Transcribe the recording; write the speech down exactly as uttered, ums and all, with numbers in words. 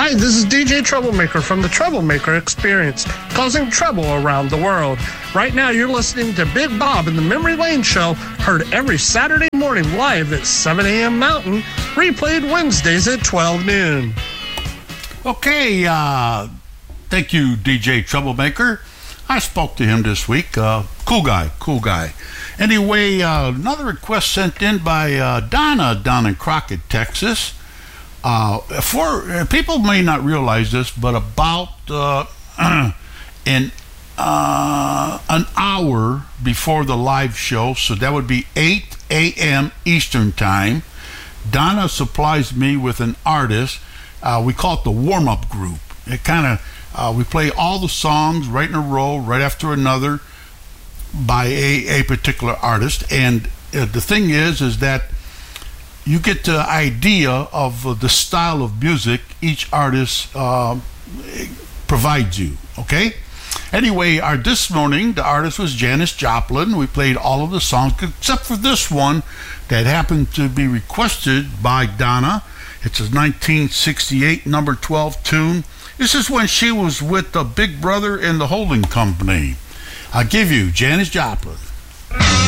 Hi, this is D J Troublemaker from the Troublemaker Experience, causing trouble around the world. Right now, you're listening to Big Bob in the Memory Lane Show, heard every Saturday morning live at seven a.m. Mountain, replayed Wednesdays at twelve noon. Okay, uh, thank you, D J Troublemaker. I spoke to him this week. Uh, cool guy, cool guy. Anyway, uh, another request sent in by uh, Donna down in Crockett, Texas. Uh, for uh, people may not realize this, but about uh, an uh, an hour before the live show, so that would be eight a.m. Eastern time, Donna supplies me with an artist. Uh, we call it the warm-up group. It kind of uh, we play all the songs right in a row, right after another, by a, a particular artist. And uh, the thing is, is that you get the idea of uh, the style of music each artist uh, provides you, okay? Anyway, our this morning, the artist was Janis Joplin. We played all of the songs except for this one that happened to be requested by Donna. It's a nineteen sixty-eight number twelve tune. This is when she was with the Big Brother and the Holding Company. I'll give you Janis Joplin.